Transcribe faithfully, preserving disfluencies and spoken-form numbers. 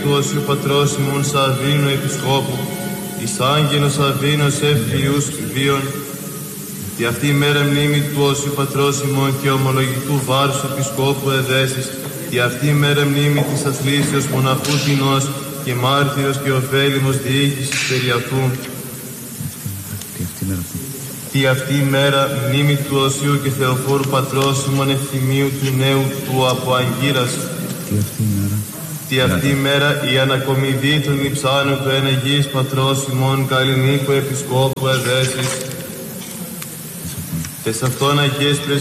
του Όσιου Πατρός ημών Σαββίνου Επισκόπου, εις άγγελος Σαββίνος ευφυούς βίων, τη αυτή η μέρα μνήμη του Όσιου Πατρός ημών και ομολογητού βάρους Επισκόπου εδέσεις, τη αυτή η μέρα μνήμη της αθλήσεως μοναχού τεινός και μάρτυρος και ωφέλιμος διοίκησης περί αυτού. Τι αυτή η μέρα μνήμη του Οσίου και Θεοφόρου Πατρός ημών ευθυμίου του νέου του από Αγκύρας. Τι αυτή η μέρα. Τι αυτή η μέρα η ανακομιδή των υψάνων του ενεγής Πατρός ημών Καλλινίκου Επισκόπου εδέσεις. Τες αυτόν Αγίες